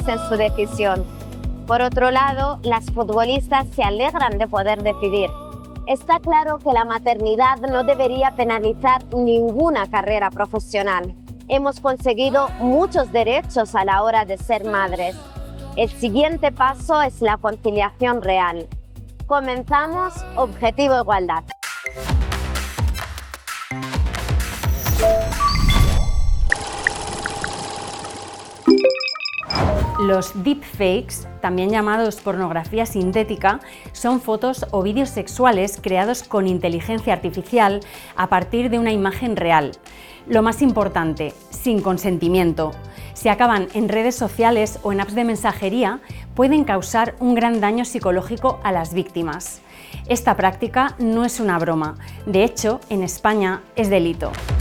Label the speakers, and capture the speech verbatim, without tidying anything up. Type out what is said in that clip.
Speaker 1: en su decisión. Por otro lado, las futbolistas se alegran de poder decidir. Está claro que la maternidad no debería penalizar ninguna carrera profesional. Hemos conseguido muchos derechos a la hora de ser madres. El siguiente paso es la conciliación real. Comenzamos Objetivo Igualdad.
Speaker 2: Los deepfakes, también llamados pornografía sintética, son fotos o vídeos sexuales creados con inteligencia artificial a partir de una imagen real. Lo más importante, sin consentimiento. Si acaban en redes sociales o en apps de mensajería, pueden causar un gran daño psicológico a las víctimas. Esta práctica no es una broma. De hecho, en España es delito.